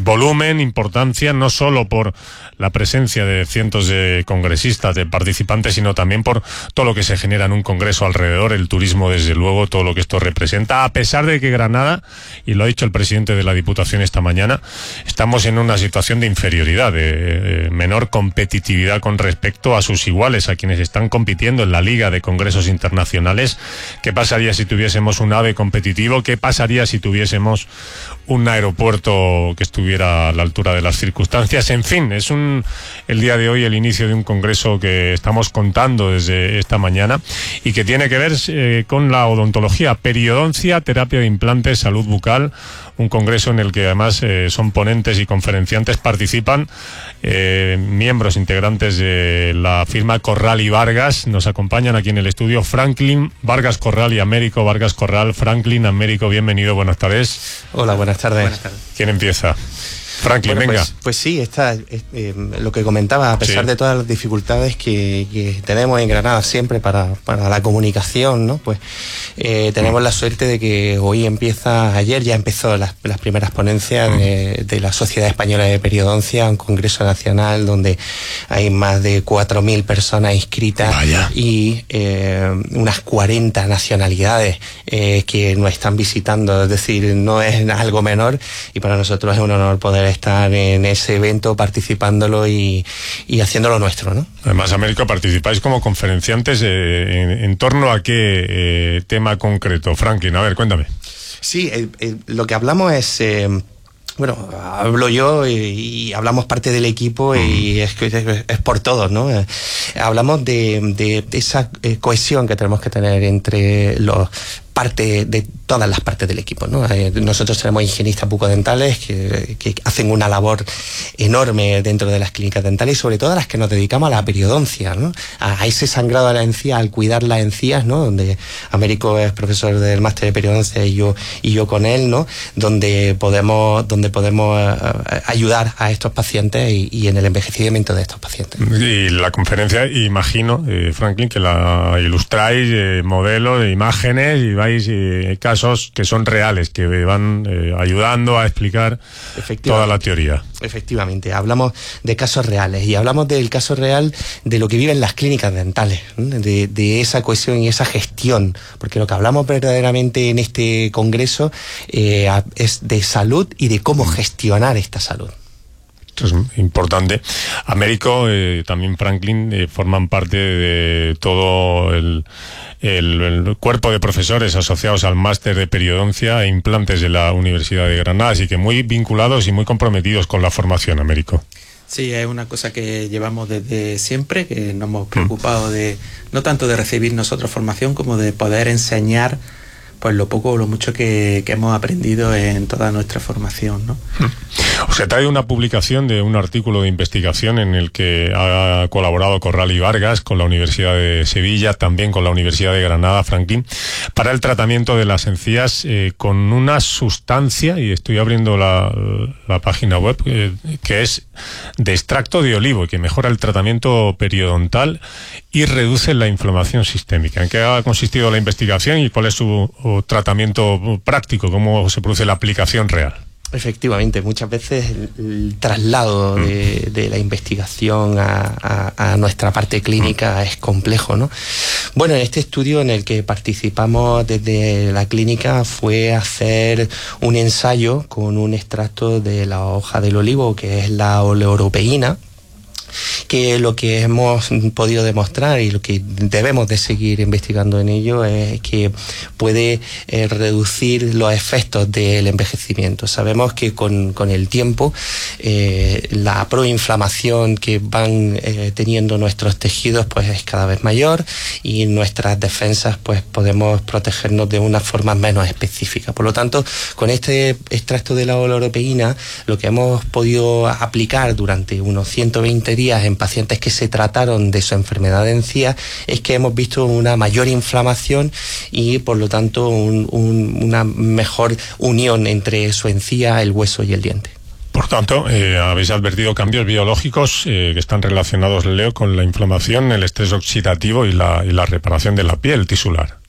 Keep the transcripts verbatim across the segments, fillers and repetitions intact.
volumen, importancia, no solo por la presencia de cientos de congresistas, de participantes, sino también por todo lo que se genera en un congreso alrededor, el turismo, desde luego, todo lo que esto representa, a pesar de que Granada, y lo ha dicho el presidente de la Diputación esta mañana, estamos en una situación de inferioridad, de, de menor competitividad con respecto a sus iguales, a quienes están compitiendo en la Liga de Congresos Internacionales. ¿Qué pasaría si tuviésemos un AVE competitivo? ¿Qué pasaría si tuviésemos un aeropuerto que estuviera a la altura de las circunstancias? En fin, es un el día de hoy el inicio de un congreso que estamos contando desde esta mañana y que tiene que ver eh, con la odontología, periodoncia, terapia de implantes, salud bucal, un congreso en el que además eh, son ponentes y conferenciantes, participan eh, miembros integrantes de la firma Corral y Vargas. Nos acompañan aquí en el estudio Franklin Vargas Corral y Américo Vargas Corral. Franklin, Américo, bienvenido, buenas tardes. Hola, buenas tardes. Buenas tardes. ¿Quién empieza? Franklin, bueno, venga. Pues, pues sí, está, eh, lo que comentaba, a pesar sí. de todas las dificultades que, que tenemos en Granada siempre para, para la comunicación, ¿no? Pues eh, tenemos mm. la suerte de que hoy empieza, ayer ya empezó las, las primeras ponencias mm. de, de la Sociedad Española de Periodoncia, un congreso nacional donde hay más de cuatro mil personas inscritas. Vaya. Y eh, unas cuarenta nacionalidades eh, que nos están visitando, es decir, no es algo menor, y para nosotros es un honor poder estar en ese evento, participándolo y, y haciéndolo nuestro, ¿no? Además, Américo, participáis como conferenciantes eh, en, en torno a qué eh, tema concreto. Franklin, a ver, cuéntame. Sí, eh, eh, lo que hablamos es... Eh, Bueno, hablo yo y, y hablamos parte del equipo y es, es, es por todos, ¿no? Eh, hablamos de, de, de esa eh, cohesión que tenemos que tener entre los parte de todas las partes del equipo, ¿no? Eh, nosotros tenemos higienistas bucodentales que, que hacen una labor enorme dentro de las clínicas dentales y sobre todo a las que nos dedicamos a la periodoncia, ¿no? A, a ese sangrado de la encía, al cuidar las encías, ¿no? Donde Américo es profesor del máster de periodoncia y yo y yo con él, ¿no? Donde podemos donde podemos uh, ayudar a estos pacientes y, y en el envejecimiento de estos pacientes. Y la conferencia, imagino, eh, Franklin, que la ilustráis, eh, modelos, imágenes y vais eh, casos que son reales, que van eh, ayudando a explicar toda la teoría. Efectivamente, hablamos de casos reales y hablamos del caso real de lo que viven las clínicas dentales, de, de esa cohesión y esa gestión, porque lo que hablamos verdaderamente en este congreso eh, es de salud y de cómo gestionar esta salud. Esto es importante. Américo, eh, también Franklin, eh, forman parte de todo el, el, el cuerpo de profesores asociados al máster de periodoncia e implantes de la Universidad de Granada, así que muy vinculados y muy comprometidos con la formación, Américo. Sí, es una cosa que llevamos desde siempre, que nos hemos preocupado de, no tanto de recibir nosotros formación, como de poder enseñar pues lo poco o lo mucho que, que hemos aprendido en toda nuestra formación, ¿no? O sea, trae una publicación de un artículo de investigación en el que ha colaborado Corral y Vargas con la Universidad de Sevilla, también con la Universidad de Granada, Franklin, para el tratamiento de las encías eh, con una sustancia, y estoy abriendo la, la página web, eh, que es de extracto de olivo, que mejora el tratamiento periodontal y reduce la inflamación sistémica. ¿En qué ha consistido la investigación y cuál es su o tratamiento práctico, cómo se produce la aplicación real? Efectivamente, muchas veces el, el traslado de, de la investigación a, a, a nuestra parte clínica es complejo, ¿no? Bueno, en este estudio en el que participamos desde la clínica fue hacer un ensayo con un extracto de la hoja del olivo, que es la oleuropeína, que lo que hemos podido demostrar y lo que debemos de seguir investigando en ello es que puede eh, reducir los efectos del envejecimiento. Sabemos que con, con el tiempo eh, la proinflamación que van eh, teniendo nuestros tejidos pues es cada vez mayor y nuestras defensas pues podemos protegernos de una forma menos específica. Por lo tanto, con este extracto de la oleuropeína, lo que hemos podido aplicar durante unos ciento veinte días en pacientes que se trataron de su enfermedad de encía es que hemos visto una mayor inflamación y por lo tanto un, un, una mejor unión entre su encía, el hueso y el diente. Por tanto, eh, habéis advertido cambios biológicos eh, que están relacionados, Leo, con la inflamación, el estrés oxidativo y la, y la reparación de la piel tisular.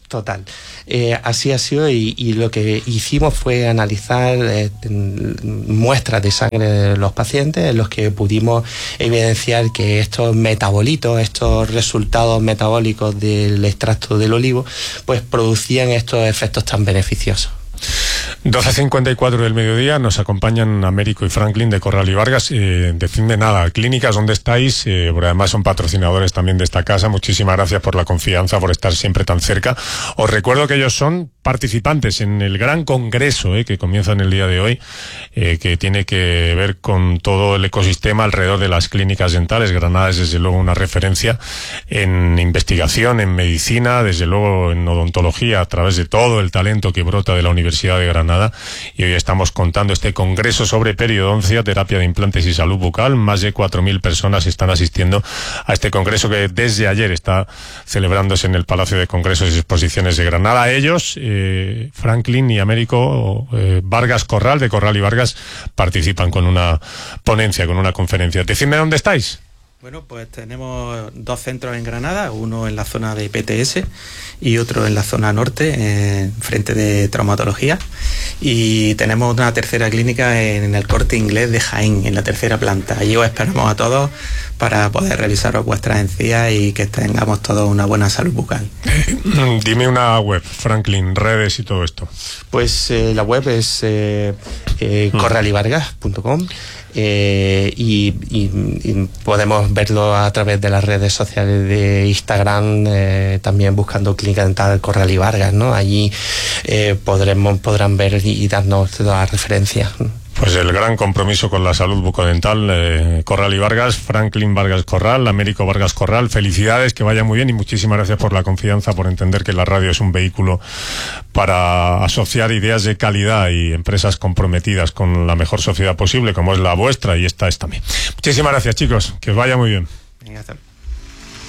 Total. Eh, así ha sido y, y lo que hicimos fue analizar eh, muestras de sangre de los pacientes en los que pudimos evidenciar que estos metabolitos, estos resultados metabólicos del extracto del olivo, pues producían estos efectos tan beneficiosos. doce cincuenta y cuatro del mediodía, nos acompañan Américo y Franklin de Corral y Vargas. Eh, decidme nada, clínicas, ¿dónde estáis? Eh, porque además son patrocinadores también de esta casa. Muchísimas gracias por la confianza, por estar siempre tan cerca. Os recuerdo que ellos son participantes en el gran congreso eh, que comienza en el día de hoy, eh, que tiene que ver con todo el ecosistema alrededor de las clínicas dentales. Granada es desde luego una referencia en investigación, en medicina, desde luego en odontología, a través de todo el talento que brota de la Universidad de Granada. Y hoy estamos contando este congreso sobre periodoncia, terapia de implantes y salud bucal. Más de cuatro mil personas están asistiendo a este congreso que desde ayer está celebrándose en el Palacio de Congresos y Exposiciones de Granada. Ellos, eh, Franklin y Américo eh, Vargas Corral, de Corral y Vargas, participan con una ponencia, con una conferencia. Decidme dónde estáis. Bueno, pues tenemos dos centros en Granada, uno en la zona de P T S y otro en la zona norte, eh, frente de traumatología. Y tenemos una tercera clínica en el Corte Inglés de Jaén, en la tercera planta. Allí os esperamos a todos para poder revisaros vuestras encías y que tengamos todos una buena salud bucal. Dime una web, Franklin, redes y todo esto. Pues eh, la web es eh, eh, corral y vargas punto com. Eh, y, y, y podemos verlo a través de las redes sociales de Instagram, eh, también buscando Clínica Dental Corral y Vargas, ¿no? Allí eh, podremos, podrán ver y, y darnos todas las referencias. Pues el gran compromiso con la salud bucodental, eh, Corral y Vargas, Franklin Vargas Corral, Américo Vargas Corral, felicidades, que vaya muy bien y muchísimas gracias por la confianza, por entender que la radio es un vehículo para asociar ideas de calidad y empresas comprometidas con la mejor sociedad posible, como es la vuestra, y esta es también. Muchísimas gracias, chicos, que os vaya muy bien. Venga, hasta luego.